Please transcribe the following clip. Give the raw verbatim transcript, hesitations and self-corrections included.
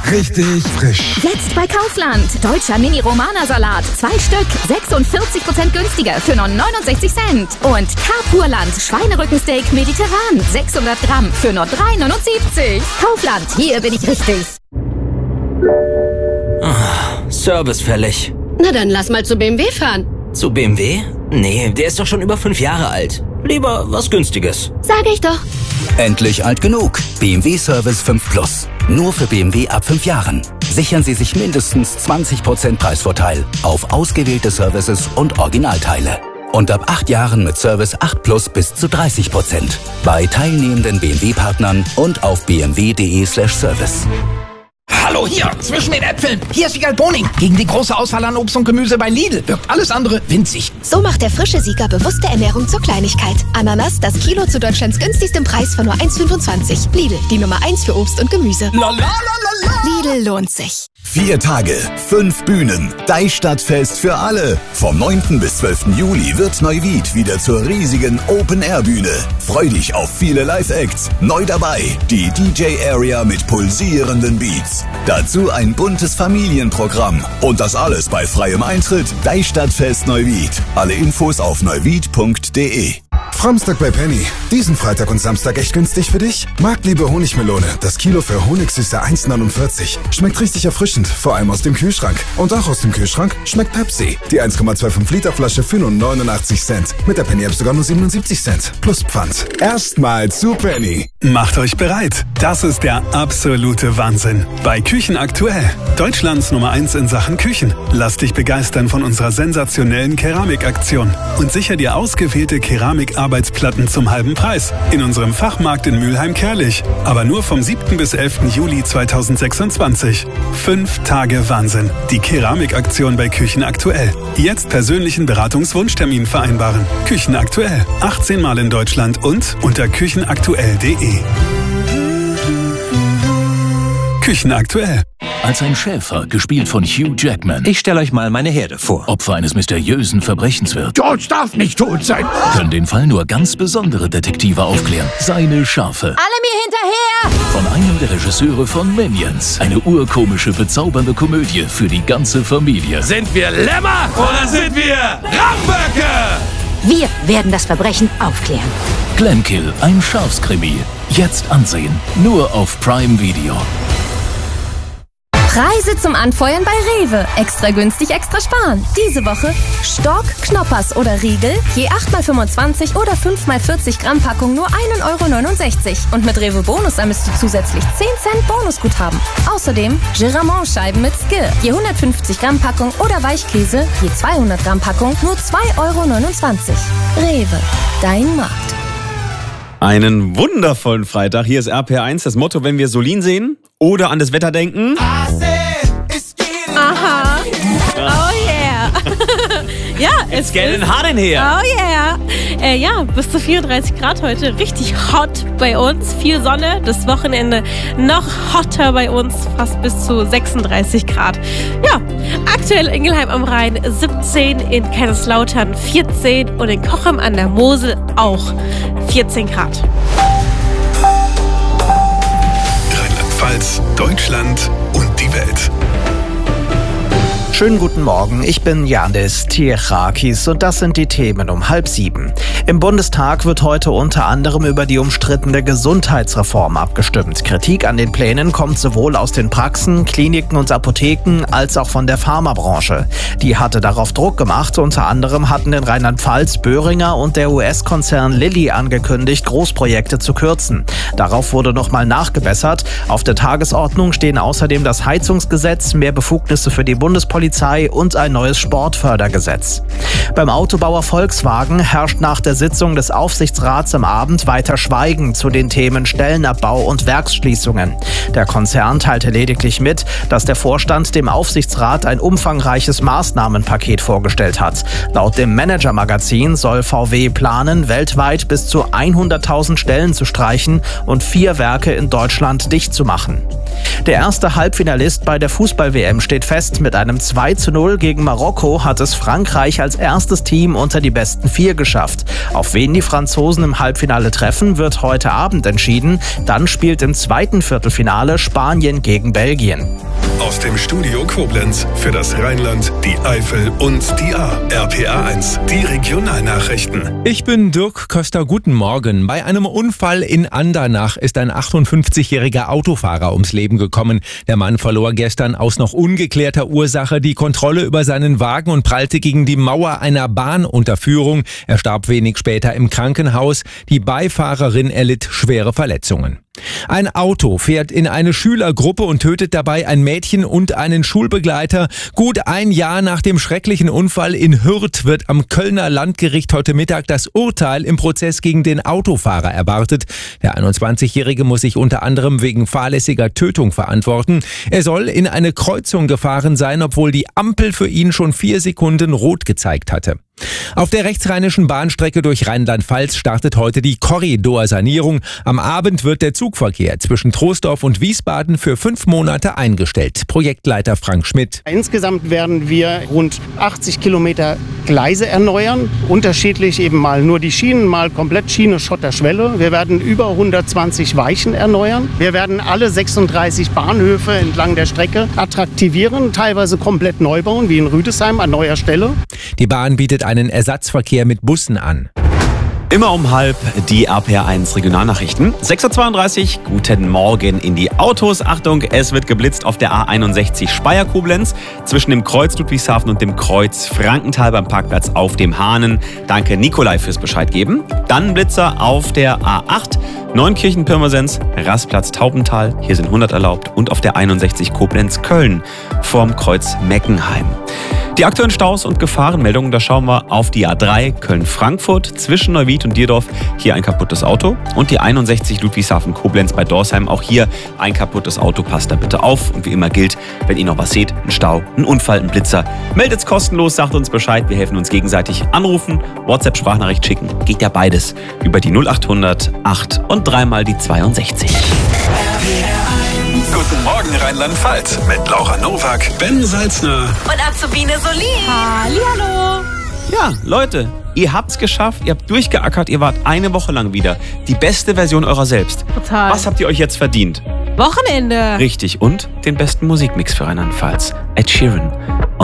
richtig frisch. Jetzt bei Kaufland. Deutscher Mini-Romana-Salat. Zwei Stück. sechsundvierzig Prozent günstiger für nur neunundsechzig Cent. Und Carpurland. Schweinerückensteak mediterran. sechshundert Gramm für nur drei neunundsiebzig. Kaufland. Hier bin ich richtig. Ah, Service fällig. Na dann lass mal zu B M W fahren. Zu B M W? Nee, der ist doch schon über fünf Jahre alt. Lieber was Günstiges. Sag ich doch. Endlich alt genug. B M W Service fünf Plus. Nur für B M W ab fünf Jahren. Sichern Sie sich mindestens zwanzig Prozent Preisvorteil auf ausgewählte Services und Originalteile. Und ab acht Jahren mit Service acht Plus bis zu dreißig Prozent. Bei teilnehmenden B M W-Partnern und auf b m w punkt d e slash service. Hallo hier, zwischen den Äpfeln. Hier ist Siegal Boning. Gegen die große Auswahl an Obst und Gemüse bei Lidl wirkt alles andere winzig. So macht der frische Sieger bewusste Ernährung zur Kleinigkeit. Ananas, das Kilo zu Deutschlands günstigstem Preis von nur eins fünfundzwanzig. Lidl, die Nummer eins für Obst und Gemüse. Lidl lohnt sich. Vier Tage, fünf Bühnen, Deichstadtfest für alle. Vom neunten bis zwölften Juli wird Neuwied wieder zur riesigen Open-Air-Bühne. Freu dich auf viele Live-Acts. Neu dabei, die D J-Area mit pulsierenden Beats. Dazu ein buntes Familienprogramm. Und das alles bei freiem Eintritt. Deichstadtfest Neuwied. Alle Infos auf neuwied punkt d e. Framstag bei Penny. Diesen Freitag und Samstag echt günstig für dich? Marktliebe Honigmelone. Das Kilo für Honigsüße eins neunundvierzig. Schmeckt richtig erfrischend, vor allem aus dem Kühlschrank. Und auch aus dem Kühlschrank schmeckt Pepsi. Die eins Komma fünfundzwanzig Liter Flasche für nur neunundachtzig Cent. Mit der Penny App sogar nur siebenundsiebzig Cent. Plus Pfand. Erstmal zu Penny. Macht euch bereit. Das ist der absolute Wahnsinn. Bei Küchen aktuell. Deutschlands Nummer eins in Sachen Küchen. Lass dich begeistern von unserer sensationellen Keramikaktion. Und sicher dir ausgewählte Keramikarbeitsplatten zum halben Preis. In unserem Fachmarkt in Mülheim-Kerlich. Aber nur vom siebten bis elften Juli zweitausendsechsundzwanzig. Fünf Tage Wahnsinn. Die Keramikaktion bei Küchen aktuell. Jetzt persönlichen Beratungswunschtermin vereinbaren. Küchen aktuell. achtzehn Mal in Deutschland und unter küchenaktuell punkt d e. Küchen aktuell. Als ein Schäfer, gespielt von Hugh Jackman. Ich stelle euch mal meine Herde vor. Opfer eines mysteriösen Verbrechens wird. George darf nicht tot sein. Können den Fall nur ganz besondere Detektive aufklären. Seine Schafe. Alle mir hinterher! Von einem der Regisseure von Minions. Eine urkomische, bezaubernde Komödie für die ganze Familie. Sind wir Lämmer oder sind wir Ramböcke? Wir werden das Verbrechen aufklären. Glenkill, ein Schafskrimi. Jetzt ansehen. Nur auf Prime Video. Preise zum Anfeuern bei Rewe. Extra günstig, extra sparen. Diese Woche Stork, Knoppers oder Riegel. Je acht mal fünfundzwanzig oder fünf mal vierzig Gramm Packung nur ein Euro neunundsechzig. Und mit Rewe Bonus sammelst du zusätzlich zehn Cent Bonusguthaben. Außerdem Giramont-Scheiben mit Skill. Je hundertfünfzig Gramm Packung oder Weichkäse. Je zweihundert Gramm Packung nur zwei Euro neunundzwanzig. Rewe, dein Markt. Einen wundervollen Freitag. Hier ist R P R eins. Das Motto, wenn wir Solin sehen oder an das Wetter denken. Aha. Oh yeah. Ja, es It's getting hot in here. Oh yeah. Äh, ja, bis zu vierunddreißig Grad heute. Richtig hot bei uns. Viel Sonne. Das Wochenende noch hotter bei uns. Fast bis zu sechsunddreißig Grad. Ja, aktuell Ingelheim am Rhein siebzehn, in Kaiserslautern vierzehn und in Cochem an der Mosel auch vierzehn Grad. Rheinland-Pfalz, Deutschland und die Welt. Schönen guten Morgen, ich bin Janis Tiechakis und das sind die Themen um halb sieben. Im Bundestag wird heute unter anderem über die umstrittene Gesundheitsreform abgestimmt. Kritik an den Plänen kommt sowohl aus den Praxen, Kliniken und Apotheken als auch von der Pharmabranche. Die hatte darauf Druck gemacht. Unter anderem hatten in Rheinland-Pfalz Boehringer und der U S-Konzern Lilly angekündigt, Großprojekte zu kürzen. Darauf wurde nochmal nachgebessert. Auf der Tagesordnung stehen außerdem das Heizungsgesetz, mehr Befugnisse für die Bundespolizei und ein neues Sportfördergesetz. Beim Autobauer Volkswagen herrscht nach der Sitzung des Aufsichtsrats am Abend weiter Schweigen zu den Themen Stellenabbau und Werksschließungen. Der Konzern teilte lediglich mit, dass der Vorstand dem Aufsichtsrat ein umfangreiches Maßnahmenpaket vorgestellt hat. Laut dem Manager-Magazin soll V W planen, weltweit bis zu hunderttausend Stellen zu streichen und vier Werke in Deutschland dicht zu machen. Der erste Halbfinalist bei der Fußball-W M steht fest. Mit einem zwei zu null gegen Marokko hat es Frankreich als erstes Team unter die besten vier geschafft. Auf wen die Franzosen im Halbfinale treffen, wird heute Abend entschieden. Dann spielt im zweiten Viertelfinale Spanien gegen Belgien. Aus dem Studio Koblenz für das Rheinland, die Eifel und die A. R P A eins, die Regionalnachrichten. Ich bin Dirk Köster, guten Morgen. Bei einem Unfall in Andernach ist ein achtundfünfzigjähriger Autofahrer ums Leben gekommen. Der Mann verlor gestern aus noch ungeklärter Ursache die Kontrolle über seinen Wagen und prallte gegen die Mauer einer Bahnunterführung. Er starb wenig später im Krankenhaus. Die Beifahrerin erlitt schwere Verletzungen. Ein Auto fährt in eine Schülergruppe und tötet dabei ein Mädchen und einen Schulbegleiter. Gut ein Jahr nach dem schrecklichen Unfall in Hürth wird am Kölner Landgericht heute Mittag das Urteil im Prozess gegen den Autofahrer erwartet. Der einundzwanzigjährige muss sich unter anderem wegen fahrlässiger Tötung verantworten. Er soll in eine Kreuzung gefahren sein, obwohl die Ampel für ihn schon vier Sekunden rot gezeigt hatte. Auf der rechtsrheinischen Bahnstrecke durch Rheinland-Pfalz startet heute die Korridorsanierung. Am Abend wird der Zugverkehr zwischen Troisdorf und Wiesbaden für fünf Monate eingestellt. Projektleiter Frank Schmidt. Insgesamt werden wir rund achtzig Kilometer Gleise erneuern. Unterschiedlich eben mal nur die Schienen, mal komplett Schiene, Schotter, Schwelle. Wir werden über hundertzwanzig Weichen erneuern. Wir werden alle sechsunddreißig Bahnhöfe entlang der Strecke attraktivieren, teilweise komplett neu bauen, wie in Rüdesheim an neuer Stelle. Die Bahn bietet einen Ersatzverkehr mit Bussen an. Immer um halb die R P A eins Regionalnachrichten. sechs Uhr zweiunddreißig, guten Morgen in die Autos. Achtung, es wird geblitzt auf der A einundsechzig Speyer-Koblenz zwischen dem Kreuz Ludwigshafen und dem Kreuz Frankenthal beim Parkplatz auf dem Hahnen. Danke Nikolai fürs Bescheid geben. Dann Blitzer auf der A acht Neunkirchen-Pirmasens, Rastplatz Taubental, hier sind hundert erlaubt, und auf der einundsechzig Koblenz-Köln vorm Kreuz Meckenheim. Die aktuellen Staus und Gefahrenmeldungen, da schauen wir auf die A drei Köln-Frankfurt zwischen Neuwied und Dierdorf. Hier ein kaputtes Auto. Und die einundsechzig Ludwigshafen-Koblenz bei Dorsheim. Auch hier ein kaputtes Auto. Passt da bitte auf. Und wie immer gilt, wenn ihr noch was seht, ein Stau, ein Unfall, ein Blitzer, meldet's kostenlos, sagt uns Bescheid. Wir helfen uns gegenseitig. Anrufen, WhatsApp-Sprachnachricht schicken. Geht ja beides über die null achthundert acht und dreimal die zweiundsechzig. Guten Morgen Rheinland-Pfalz mit Laura Nowak, Ben Salzner Und Azubine Solin. Hallihallo. Ja, Leute, ihr habt's geschafft, ihr habt durchgeackert, ihr wart eine Woche lang wieder die beste Version eurer selbst. Total. Was habt ihr euch jetzt verdient? Wochenende. Richtig, und den besten Musikmix für Rheinland-Pfalz. Ed Sheeran.